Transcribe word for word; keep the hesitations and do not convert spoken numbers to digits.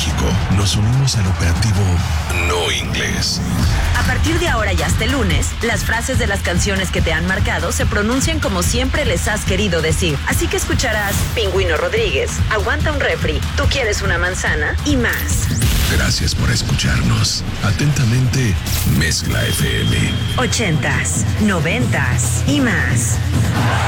México nos unimos al operativo No Inglés. A partir de ahora y hasta el lunes, las frases de las canciones que te han marcado se pronuncian como siempre les has querido decir. Así que escucharás Pingüino Rodríguez, Aguanta un refri, Tú quieres una manzana y más. Gracias por escucharnos. Atentamente, Mezcla F M. Ochentas, noventas y más.